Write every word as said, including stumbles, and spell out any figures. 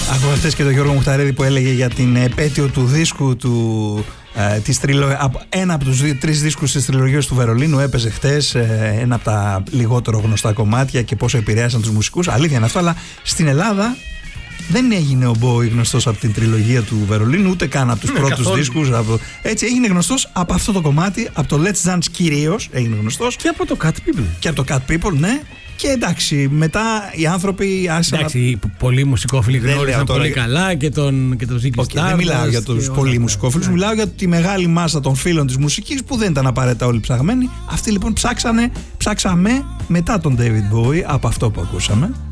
Ακούω χθες και τον Γιώργο Μουχταρίδη που έλεγε για την επέτειο του δίσκου του. Ε, της τριλο... Ένα από τους δύο, τρεις δίσκους της τριλογίας του Βερολίνου έπαιζε χτες, ε, ένα από τα λιγότερο γνωστά κομμάτια και πόσο επηρέασαν τους μουσικούς. Αλήθεια είναι αυτό, αλλά στην Ελλάδα δεν έγινε ο Bowie γνωστός από την τριλογία του Βερολίνου, ούτε καν από τους ναι, πρώτους καθόλου. δίσκους. Από... Έτσι έγινε γνωστός από αυτό το κομμάτι, από το Let's Dance κυρίως έγινε γνωστός. Και από το Cat People. Και από το Cat People, ναι. Και εντάξει, μετά οι άνθρωποι άρχισαν. Εντάξει, να... πολλοί μουσικόφιλοι γνώρισαν πολύ τώρα... καλά και τον, και τον Ziggy Stardust. Δεν μιλάω για τους πολλοί μουσικόφιλους, ναι. Μιλάω για τη μεγάλη μάζα των φίλων της μουσικής που δεν ήταν απαραίτητα όλοι ψαγμένοι. Αυτοί λοιπόν ψάξανε, ψάξαμε μετά τον David Bowie από αυτό που ακούσαμε.